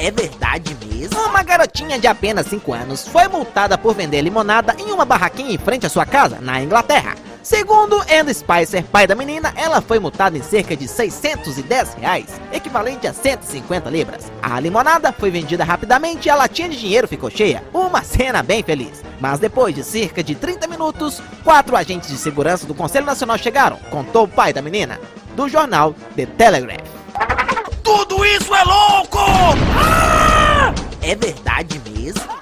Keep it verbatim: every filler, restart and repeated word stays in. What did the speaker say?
É verdade mesmo? Uma garotinha de apenas cinco anos foi multada por vender limonada em uma barraquinha em frente à sua casa, na Inglaterra. Segundo Andy Spicer, pai da menina, ela foi multada em cerca de seiscentos e dez reais, equivalente a cento e cinquenta libras. A limonada foi vendida rapidamente e a latinha de dinheiro ficou cheia. Uma cena bem feliz. Mas depois de cerca de trinta minutos, quatro agentes de segurança do Conselho Nacional chegaram, contou o pai da menina, do jornal The Telegraph. Tudo isso é louco! Ah! É verdade mesmo?